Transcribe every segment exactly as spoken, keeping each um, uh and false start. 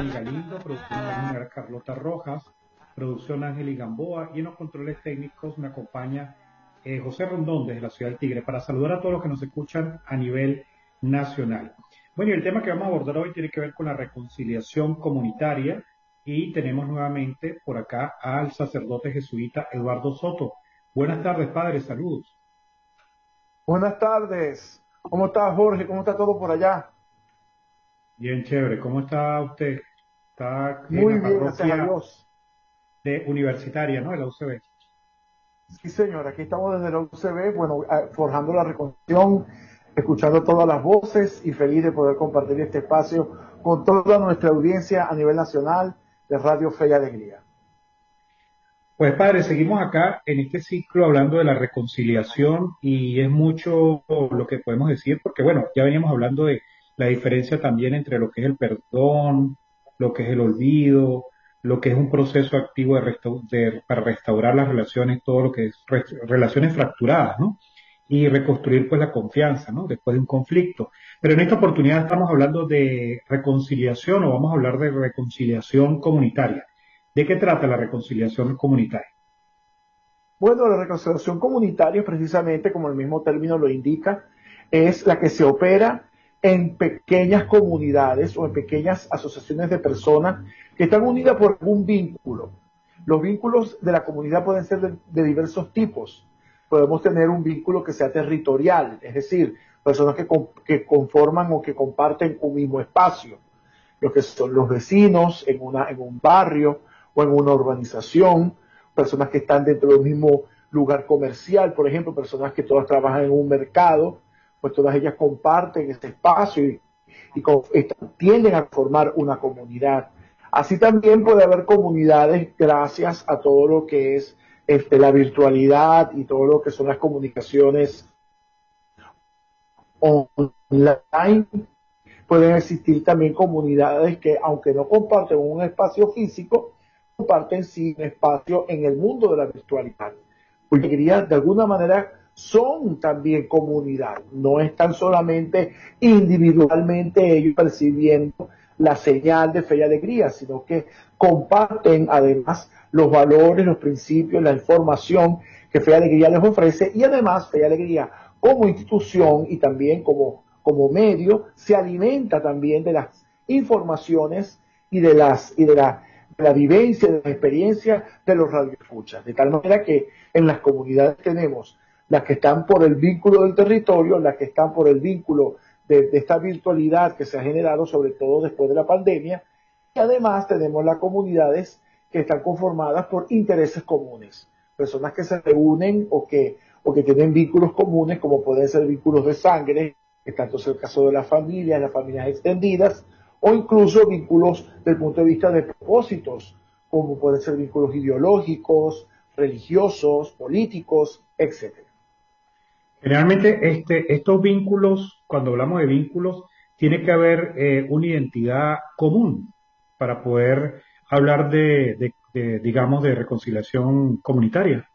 Dani Galindo, producción de la señora Carlota Rojas, producción Ángel Gamboa, y en los controles técnicos me acompaña eh, José Rondón desde la ciudad del Tigre, para saludar a todos los que nos escuchan a nivel nacional. Bueno, y el tema que vamos a abordar hoy tiene que ver con la reconciliación comunitaria, y tenemos nuevamente por acá al sacerdote jesuita Eduardo Soto. Buenas tardes, padre, saludos. Buenas tardes. ¿Cómo está, Jorge? ¿Cómo está todo por allá? Bien, chévere. ¿Cómo está usted? Está en Muy la bien, gracias a parroquia Dios. de universitaria, ¿no? De la U C B. Sí, señor. Aquí estamos desde la U C B, bueno, forjando la reconciliación, escuchando todas las voces y feliz de poder compartir este espacio con toda nuestra audiencia a nivel nacional de Radio Fe y Alegría. Pues padre, seguimos acá en este ciclo hablando de la reconciliación, y es mucho lo que podemos decir porque, bueno, ya veníamos hablando de la diferencia también entre lo que es el perdón, lo que es el olvido, lo que es un proceso activo de restau- de- para restaurar las relaciones, todo lo que es re- relaciones fracturadas, ¿no? Y reconstruir pues la confianza, ¿no? Después de un conflicto. Pero en esta oportunidad estamos hablando de reconciliación, o vamos a hablar de reconciliación comunitaria. ¿De qué trata la reconciliación comunitaria? Bueno, la reconciliación comunitaria, precisamente como el mismo término lo indica, es la que se opera en pequeñas comunidades o en pequeñas asociaciones de personas que están unidas por un vínculo. Los vínculos de la comunidad pueden ser de, de diversos tipos. Podemos tener un vínculo que sea territorial, es decir, personas que, que conforman o que comparten un mismo espacio, lo que son los vecinos en, una, en un barrio o en una urbanización, personas que están dentro del mismo lugar comercial, por ejemplo, personas que todas trabajan en un mercado, pues todas ellas comparten este espacio y, y con, tienden a formar una comunidad. Así también puede haber comunidades gracias a todo lo que es este, la virtualidad y todo lo que son las comunicaciones online. Pueden existir también comunidades que, aunque no comparten un espacio físico, comparten sí un espacio en el mundo de la virtualidad. Porque de alguna manera son también comunidad, no están solamente individualmente ellos percibiendo la señal de fe y alegría, sino que comparten además los valores, los principios, la información que Fe y Alegría les ofrece, y además Fe y Alegría como institución y también como como medio, se alimenta también de las informaciones y de las y de la, de la vivencia, de la experiencia de los radioescuchas. De tal manera que en las comunidades tenemos las que están por el vínculo del territorio, las que están por el vínculo de, de esta virtualidad que se ha generado, sobre todo después de la pandemia, y además tenemos las comunidades que están conformadas por intereses comunes, personas que se reúnen o que, o que tienen vínculos comunes, como pueden ser vínculos de sangre, que tanto es el caso de las familias, las familias extendidas, o incluso vínculos desde el punto de vista de propósitos, como pueden ser vínculos ideológicos, religiosos, políticos, etcétera. Generalmente este, estos vínculos, cuando hablamos de vínculos, tiene que haber eh, una identidad común para poder hablar de, de, de, digamos, de reconciliación comunitaria.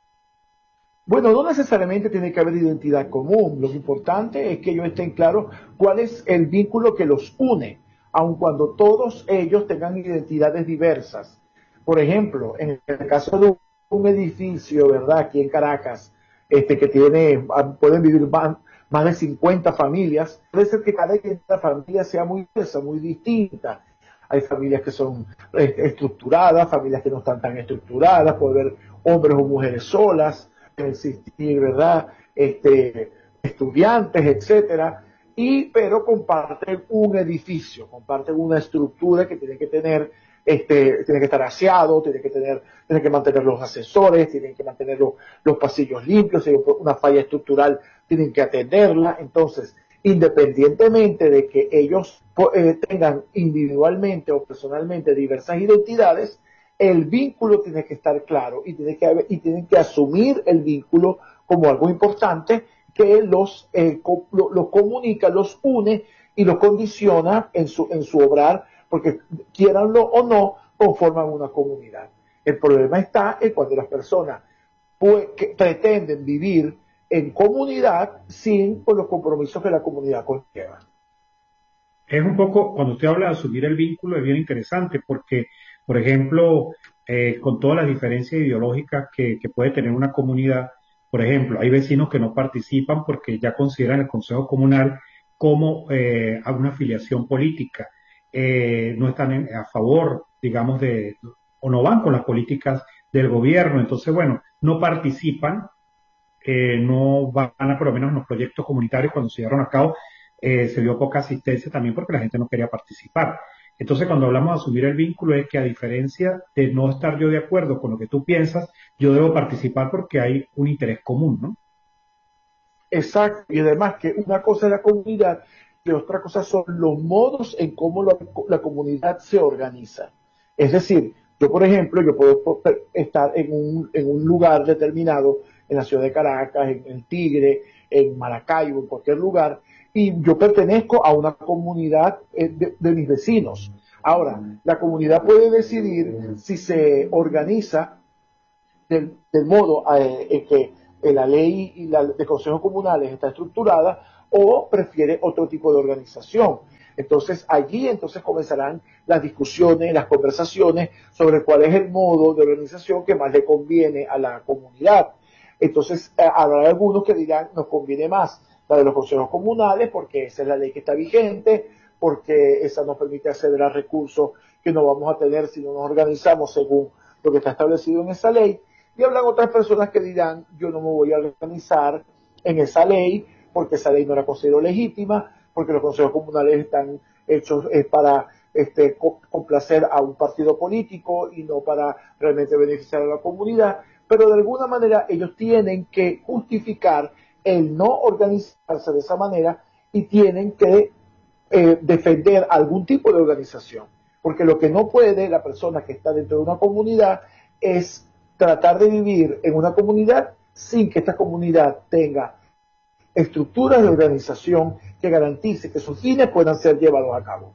Bueno, no necesariamente tiene que haber identidad común. Lo importante es que ellos estén claros cuál es el vínculo que los une, aun cuando todos ellos tengan identidades diversas. Por ejemplo, en el caso de un edificio, ¿verdad? Aquí en Caracas, este que tiene, pueden vivir más, más de cincuenta familias, puede ser que cada familia sea muy diversa, muy distinta. Hay familias que son estructuradas, familias que no están tan estructuradas, puede haber hombres o mujeres solas, existir, ¿verdad? Este, estudiantes, etcétera, y pero comparten un edificio, comparten una estructura que tiene que tener, este, tiene que estar aseado, tiene que tener, tiene que mantener los ascensores, tienen que mantener los, los pasillos limpios, si hay una falla estructural, tienen que atenderla. Entonces, independientemente de que ellos eh, tengan individualmente o personalmente diversas identidades, el vínculo tiene que estar claro y, tiene que haber, y tienen que asumir el vínculo como algo importante que los, eh, lo, los comunica, los une y los condiciona en su, en su obrar, porque quieranlo o no, conforman una comunidad. El problema está en cuando las personas pues, que pretenden vivir en comunidad sin pues, los compromisos que la comunidad conlleva. es un poco, cuando usted habla de asumir el vínculo, es bien interesante porque, por ejemplo, eh, con todas las diferencias ideológicas que, que puede tener una comunidad, por ejemplo, hay vecinos que no participan porque ya consideran el Consejo Comunal como eh, a una afiliación política, eh, no están en- a favor, digamos, de, o no van con las políticas del gobierno, entonces, bueno, no participan, eh, no van a, por lo menos en los proyectos comunitarios cuando se llevaron a cabo, eh, se dio poca asistencia también porque la gente no quería participar. Entonces, cuando hablamos de asumir el vínculo, es que a diferencia de no estar yo de acuerdo con lo que tú piensas, yo debo participar porque hay un interés común, ¿no? Exacto, y además que una cosa es la comunidad y otra cosa son los modos en cómo la, la comunidad se organiza. Es decir, yo por ejemplo, yo puedo estar en un, en un lugar determinado, en la ciudad de Caracas, en el Tigre, en Maracaibo, en cualquier lugar, y yo pertenezco a una comunidad eh, de, de mis vecinos. Ahora, la comunidad puede decidir si se organiza del, del modo eh, en que eh, la ley y la, de consejos comunales está estructurada o prefiere otro tipo de organización. Entonces allí entonces comenzarán las discusiones, las conversaciones sobre cuál es el modo de organización que más le conviene a la comunidad. Entonces eh, habrá algunos que dirán nos conviene más la de los consejos comunales porque esa es la ley que está vigente, porque esa nos permite acceder a recursos que no vamos a tener si no nos organizamos según lo que está establecido en esa ley. Y hablan otras personas que dirán, yo no me voy a organizar en esa ley, porque esa ley no la considero legítima, porque los consejos comunales están hechos eh, para este, complacer a un partido político y no para realmente beneficiar a la comunidad. Pero de alguna manera ellos tienen que justificar el no organizarse de esa manera y tienen que eh, defender algún tipo de organización. Porque lo que no puede la persona que está dentro de una comunidad es tratar de vivir en una comunidad sin que esta comunidad tenga estructuras de organización que garantice que sus fines puedan ser llevados a cabo.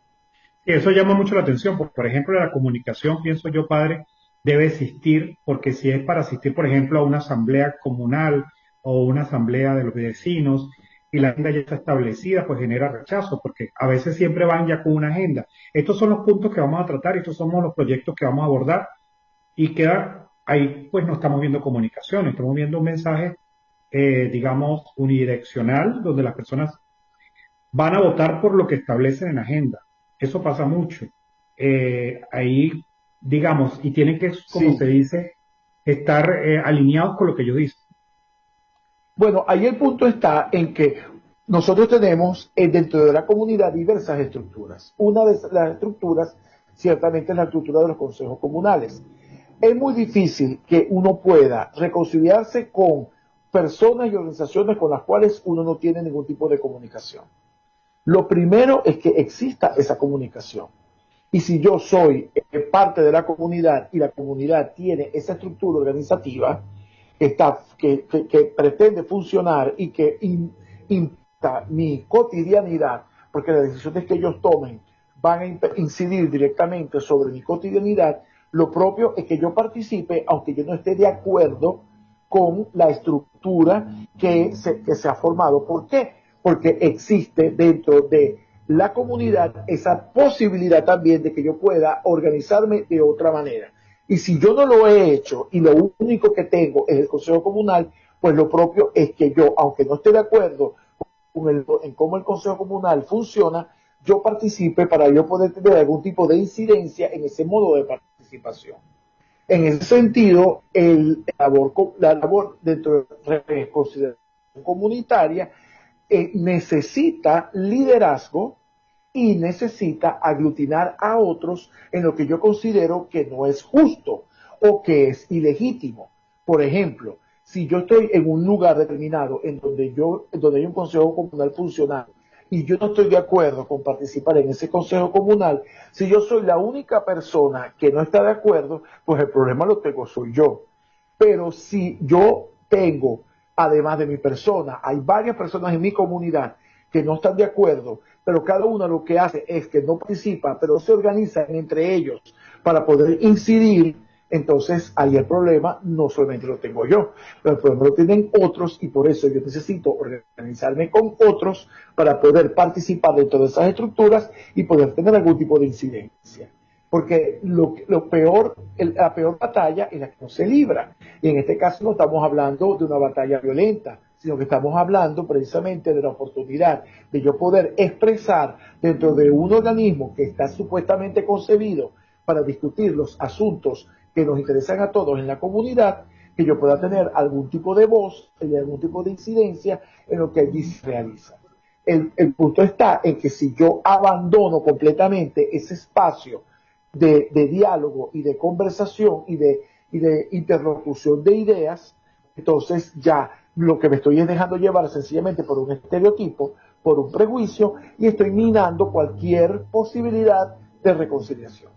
Y eso llama mucho la atención, porque, por ejemplo, la comunicación, pienso yo, padre, debe existir, porque si es para asistir, por ejemplo, a una asamblea comunal o una asamblea de los vecinos y la agenda ya está establecida, pues genera rechazo, porque a veces siempre van ya con una agenda. Estos son los puntos que vamos a tratar, estos son los proyectos que vamos a abordar y queda ahí, pues no estamos viendo comunicación, estamos viendo un mensaje, eh, digamos, unidireccional, donde las personas van a votar por lo que establecen en la agenda. Eso pasa mucho. Eh, ahí, digamos, y tienen que, como se Sí. dice, estar eh, alineados con lo que ellos dicen. Bueno, ahí el punto está en que nosotros tenemos eh, dentro de la comunidad diversas estructuras. Una de las estructuras, ciertamente, es la estructura de los consejos comunales. Es muy difícil que uno pueda reconciliarse con personas y organizaciones con las cuales uno no tiene ningún tipo de comunicación. Lo primero es que exista esa comunicación. Y si yo soy eh, parte de la comunidad y la comunidad tiene esa estructura organizativa que, está, que, que, que pretende funcionar y que in, impacta mi cotidianidad, porque las decisiones que ellos tomen van a incidir directamente sobre mi cotidianidad, lo propio es que yo participe, aunque yo no esté de acuerdo con la estructura que se, que se ha formado. ¿Por qué? Porque existe dentro de la comunidad esa posibilidad también de que yo pueda organizarme de otra manera. Y si yo no lo he hecho y lo único que tengo es el Consejo Comunal, pues lo propio es que yo, aunque no esté de acuerdo con el, en cómo el Consejo Comunal funciona, yo participe para yo poder tener algún tipo de incidencia en ese modo de participación. En ese sentido, el, la, labor, la labor dentro de la consideración comunitaria eh, necesita liderazgo y necesita aglutinar a otros en lo que yo considero que no es justo o que es ilegítimo. Por ejemplo, si yo estoy en un lugar determinado en donde yo, en donde hay un consejo comunal funcional y yo no estoy de acuerdo con participar en ese consejo comunal, si yo soy la única persona que no está de acuerdo, pues el problema lo tengo soy yo. Pero si yo tengo, además de mi persona, hay varias personas en mi comunidad que no están de acuerdo, pero cada uno lo que hace es que no participa, pero se organizan entre ellos para poder incidir entonces ahí el problema no solamente lo tengo yo, pero el problema lo tienen otros y por eso yo necesito organizarme con otros para poder participar de todas esas estructuras y poder tener algún tipo de incidencia. Porque lo, lo peor, el, la peor batalla es la que no se libra. Y en este caso no estamos hablando de una batalla violenta, sino que estamos hablando precisamente de la oportunidad de yo poder expresar dentro de un organismo que está supuestamente concebido para discutir los asuntos que nos interesan a todos en la comunidad, que yo pueda tener algún tipo de voz, algún tipo de incidencia en lo que allí se realiza. El, el punto está en que si yo abandono completamente ese espacio de, de diálogo y de conversación y de, y de interlocución de ideas, entonces ya lo que me estoy es dejando llevar sencillamente por un estereotipo, por un prejuicio, y estoy minando cualquier posibilidad de reconciliación.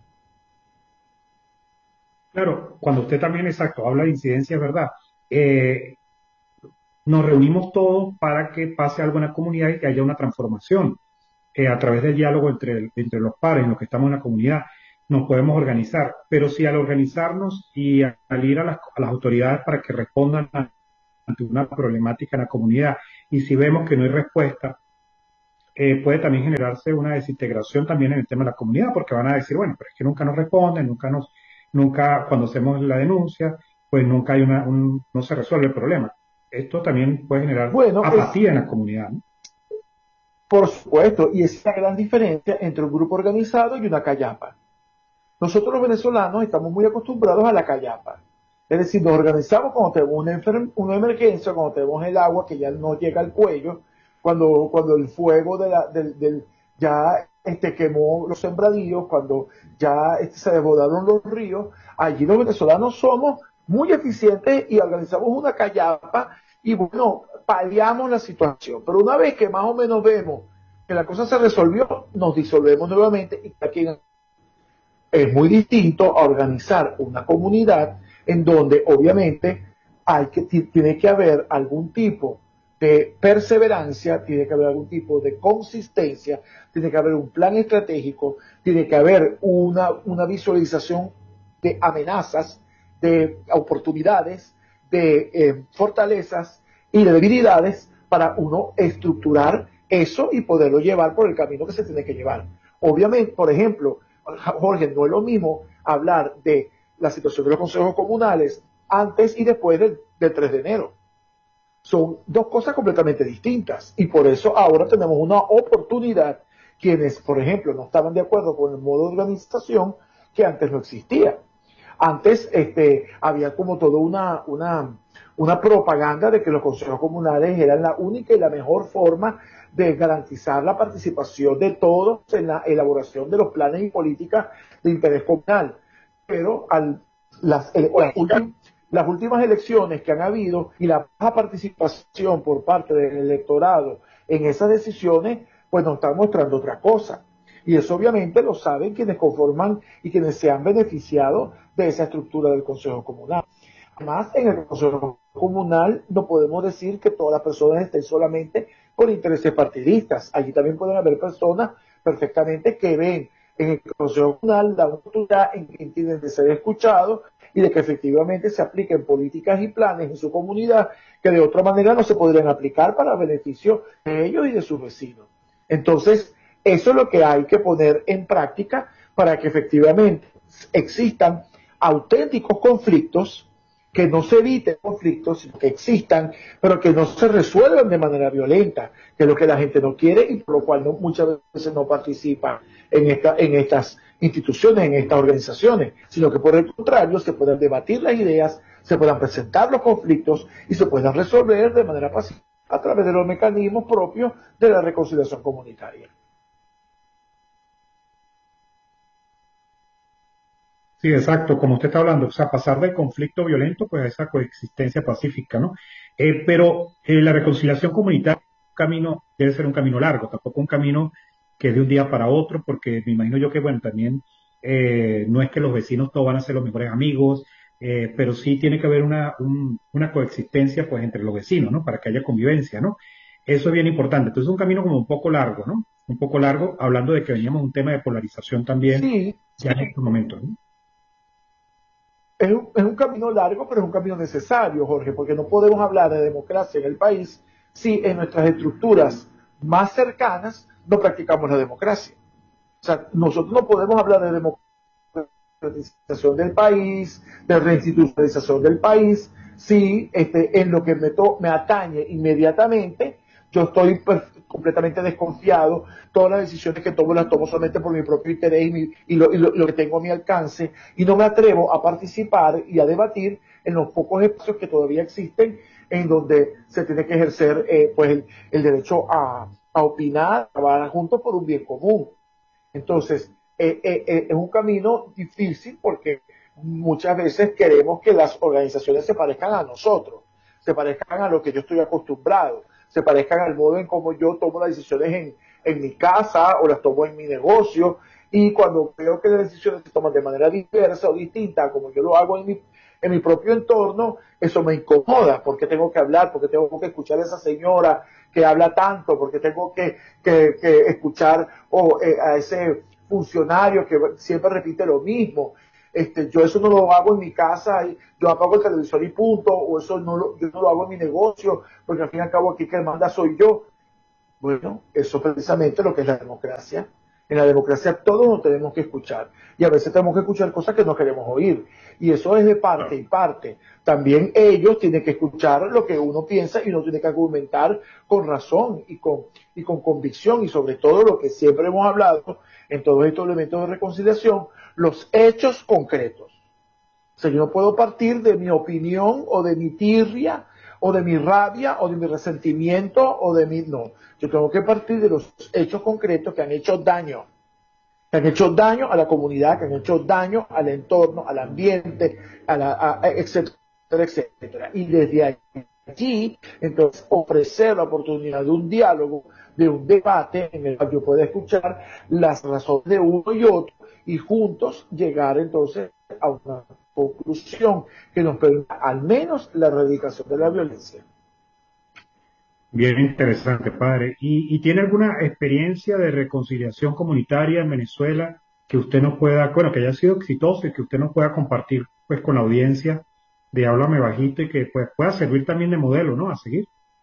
Claro, cuando usted también, exacto, habla de incidencia, es verdad. Eh, nos reunimos todos para que pase algo en la comunidad y que haya una transformación. Eh, a través del diálogo entre, entre los pares, en los que estamos en la comunidad, nos podemos organizar. Pero si al organizarnos y al ir a las, a las autoridades para que respondan a, ante una problemática en la comunidad, y si vemos que no hay respuesta, eh, puede también generarse una desintegración también en el tema de la comunidad, porque van a decir, bueno, pero es que nunca nos responden, nunca nos, nunca, cuando hacemos la denuncia, pues nunca hay una, un, no se resuelve el problema. Esto también puede generar bueno, apatía es, en la comunidad, ¿no? Por supuesto, y esa es la gran diferencia entre un grupo organizado y una callapa. Nosotros los venezolanos estamos muy acostumbrados a la callapa. Es decir, nos organizamos cuando tenemos una, una emergencia, cuando tenemos el agua que ya no llega al cuello, cuando, cuando el fuego de la, del, del, ya este, quemó los sembradíos, cuando ya este, se desbordaron los ríos. Allí los venezolanos somos muy eficientes y organizamos una callapa y bueno, paliamos la situación. Pero una vez que más o menos vemos que la cosa se resolvió, nos disolvemos nuevamente y aquí es muy distinto a organizar una comunidad en donde obviamente hay que, tiene que haber algún tipo de perseverancia, tiene que haber algún tipo de consistencia, tiene que haber un plan estratégico, tiene que haber una, una visualización de amenazas, de oportunidades, de eh, fortalezas y de debilidades para uno estructurar eso y poderlo llevar por el camino que se tiene que llevar. Obviamente, por ejemplo, Jorge, no es lo mismo hablar de la situación de los consejos comunales antes y después del, del tres de enero. Son dos cosas completamente distintas y por eso ahora tenemos una oportunidad quienes, por ejemplo, no estaban de acuerdo con el modo de organización que antes no existía. Antes este, había como toda una, una, una propaganda de que los consejos comunales eran la única y la mejor forma de garantizar la participación de todos en la elaboración de los planes y políticas de interés comunal. Pero al, las, el, las, últimas, las últimas elecciones que han habido y la baja participación por parte del electorado en esas decisiones, pues nos están mostrando otra cosa. Y eso obviamente lo saben quienes conforman y quienes se han beneficiado de esa estructura del Consejo Comunal. Además, en el Consejo Comunal no podemos decir que todas las personas estén solamente por intereses partidistas. Allí también pueden haber personas perfectamente que ven en el Consejo Comunal la oportunidad en que tienen de ser escuchados y de que efectivamente se apliquen políticas y planes en su comunidad que de otra manera no se podrían aplicar para beneficio de ellos y de sus vecinos. Entonces, eso es lo que hay que poner en práctica para que efectivamente existan auténticos conflictos, que no se eviten conflictos, sino que existan, pero que no se resuelvan de manera violenta, que es lo que la gente no quiere y por lo cual no, muchas veces no participa en, esta, en estas instituciones, en estas organizaciones, sino que por el contrario se puedan debatir las ideas, se puedan presentar los conflictos y se puedan resolver de manera pacífica a través de los mecanismos propios de la reconciliación comunitaria. Sí, exacto, como usted está hablando, o sea, pasar del conflicto violento pues a esa coexistencia pacífica, ¿no? Eh, pero eh, la reconciliación comunitaria un camino, debe ser un camino largo, tampoco un camino que es de un día para otro, porque me imagino yo que, bueno, también eh, no es que los vecinos todos van a ser los mejores amigos, eh, pero sí tiene que haber una, un, una coexistencia pues entre los vecinos, ¿no? Para que haya convivencia, ¿no? Eso es bien importante. Entonces es un camino como un poco largo, ¿no? Un poco largo, hablando de que veníamos de un tema de polarización también Sí, ya en estos momentos, ¿no? es un, es un camino largo, pero es un camino necesario, Jorge, porque no podemos hablar de democracia en el país si en nuestras estructuras más cercanas no practicamos la democracia. O sea, nosotros no podemos hablar de democratización del país, de reinstitucionalización del país, si este, en lo que me, to me atañe inmediatamente, yo estoy completamente desconfiado, todas las decisiones que tomo las tomo solamente por mi propio interés y, mi, y, lo, y lo, lo que tengo a mi alcance, y no me atrevo a participar y a debatir en los pocos espacios que todavía existen en donde se tiene que ejercer eh, pues el, el derecho a, a opinar, a trabajar juntos por un bien común. Entonces, eh, eh, eh, es un camino difícil porque muchas veces queremos que las organizaciones se parezcan a nosotros, se parezcan a lo que yo estoy acostumbrado, se parezcan al modo en cómo yo tomo las decisiones en, en mi casa o las tomo en mi negocio, y cuando veo que las decisiones se toman de manera diversa o distinta como yo lo hago en mi, en mi propio entorno, eso me incomoda, porque tengo que hablar, porque tengo que escuchar a esa señora que habla tanto, porque tengo que, que, que escuchar oh, eh, a ese funcionario que siempre repite lo mismo. Este, yo eso no lo hago en mi casa, yo apago el televisor y punto, o eso no lo, yo no lo hago en mi negocio, porque al fin y al cabo aquí que manda soy yo. Bueno, eso es precisamente lo que es la democracia. En la democracia todos nos tenemos que escuchar, y a veces tenemos que escuchar cosas que no queremos oír, y eso es de parte y parte. También ellos tienen que escuchar lo que uno piensa y uno tiene que argumentar con razón y con, y con convicción, y sobre todo lo que siempre hemos hablado en todos estos elementos de reconciliación, los hechos concretos. O sea, yo no puedo partir de mi opinión o de mi tirria o de mi rabia o de mi resentimiento o de mi... No, yo tengo que partir de los hechos concretos que han hecho daño, que han hecho daño a la comunidad, que han hecho daño al entorno, al ambiente, a la, a, a, etcétera, etcétera. Y desde allí, entonces, ofrecer la oportunidad de un diálogo, de un debate en el cual yo pueda escuchar las razones de uno y otro y juntos llegar entonces a una conclusión que nos permita al menos la erradicación de la violencia. Bien interesante, padre. ¿Y, y tiene alguna experiencia de reconciliación comunitaria en Venezuela que usted nos pueda, bueno, que haya sido exitoso y que usted nos pueda compartir pues con la audiencia de Háblame Bajito y que pues pueda servir también de modelo, ¿no? A seguir.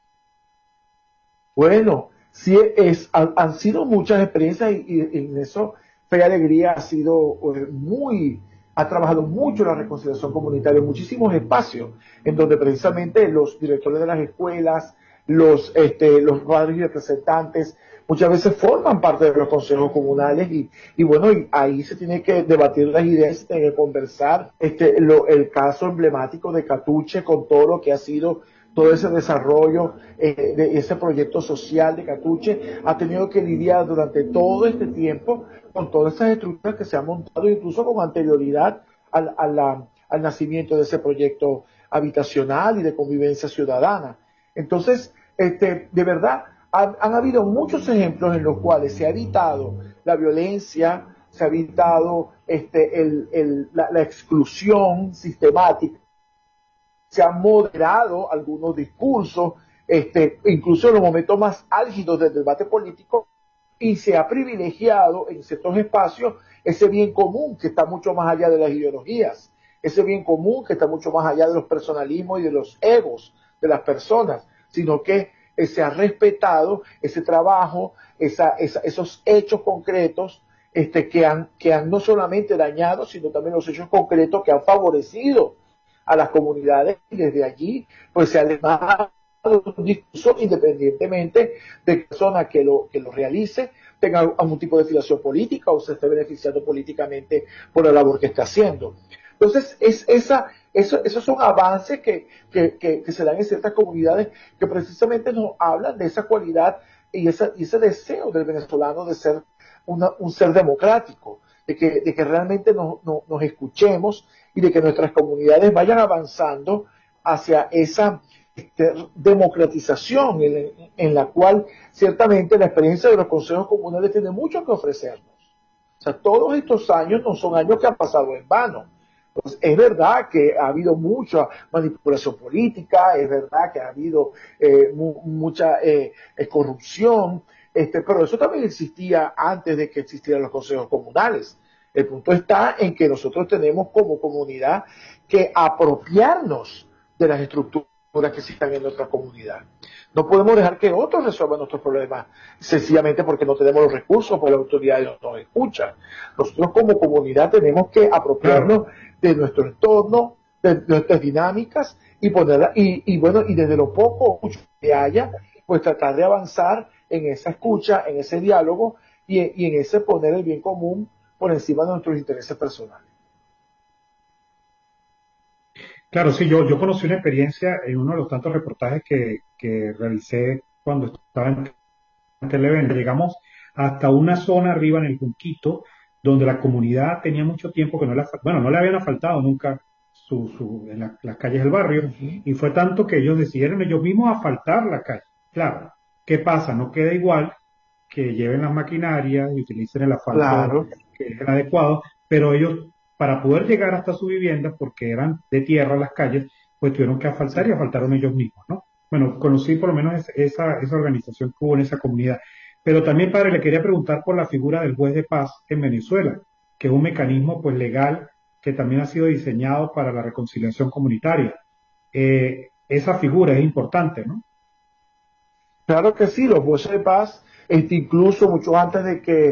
Bueno, sí es, han, han sido muchas experiencias y, y en eso Fe y Alegría ha sido eh, muy, ha trabajado mucho la reconciliación comunitaria en muchísimos espacios, en donde precisamente los directores de las escuelas, los, este, los padres y representantes, muchas veces forman parte de los consejos comunales y, y bueno, y ahí se tiene que debatir las ideas, se tiene que conversar. Este, lo, el caso emblemático de Catuche con todo lo que ha sido todo ese desarrollo eh, de ese proyecto social de Catuche, ha tenido que lidiar durante todo este tiempo con todas esas estructuras que se han montado incluso con anterioridad al, a la, al nacimiento de ese proyecto habitacional y de convivencia ciudadana. Entonces, este, de verdad, han, han habido muchos ejemplos en los cuales se ha evitado la violencia, se ha evitado este, el, el, la, la exclusión sistemática, se han moderado algunos discursos, este, incluso en los momentos más álgidos del debate político, y se ha privilegiado en ciertos espacios ese bien común que está mucho más allá de las ideologías, ese bien común que está mucho más allá de los personalismos y de los egos de las personas, sino que eh, se ha respetado ese trabajo, esa, esa, esos hechos concretos este, que, han, que han no solamente dañado, sino también los hechos concretos que han favorecido a las comunidades, y desde allí pues se ha levantado un discurso independientemente de que persona que lo, que lo realice tenga algún tipo de filiación política o se esté beneficiando políticamente por la labor que está haciendo. Entonces, es esa, eso, esos son avances que, que, que, que se dan en ciertas comunidades que precisamente nos hablan de esa cualidad y, esa, y ese deseo del venezolano de ser una, un ser democrático, de que, de que realmente nos, nos, nos escuchemos y de que nuestras comunidades vayan avanzando hacia esa este, democratización en, en la cual ciertamente la experiencia de los consejos comunales tiene mucho que ofrecernos. O sea, todos estos años no son años que han pasado en vano. Pues es verdad que ha habido mucha manipulación política, es verdad que ha habido eh, mu mucha eh, eh, corrupción, este, pero eso también existía antes de que existieran los consejos comunales. El punto está en que nosotros tenemos como comunidad que apropiarnos de las estructuras que existan en nuestra comunidad. No podemos dejar que otros resuelvan nuestros problemas sencillamente porque no tenemos los recursos, porque las autoridades no nos escuchan. Nosotros como comunidad tenemos que apropiarnos Claro. de nuestro entorno, de nuestras dinámicas y ponerla, y, y bueno, y desde lo poco o mucho que haya, pues tratar de avanzar en esa escucha, en ese diálogo y, y en ese poner el bien común por encima de nuestros intereses personales. Claro, sí, yo, yo conocí una experiencia en uno de los tantos reportajes que, que realicé cuando estaba en Televen. Llegamos hasta una zona arriba en el Junquito, donde la comunidad tenía mucho tiempo que no le, af- bueno, no le habían asfaltado nunca su, su, en la- las calles del barrio, Uh-huh. y fue tanto que ellos decidieron ellos mismos asfaltar la calle. Claro, ¿qué pasa? No queda igual que lleven las maquinarias y utilicen el asfalto Claro. que es el adecuado, pero ellos, para poder llegar hasta su vivienda, porque eran de tierra las calles, pues tuvieron que asfaltar y Sí. asfaltaron ellos mismos, ¿no? Bueno, conocí por lo menos es- esa, esa organización que hubo en esa comunidad. Pero también, padre, le quería preguntar por la figura del juez de paz en Venezuela, que es un mecanismo pues legal que también ha sido diseñado para la reconciliación comunitaria. Eh, esa figura es importante, ¿no? Claro que sí, los jueces de paz, este, incluso mucho antes de que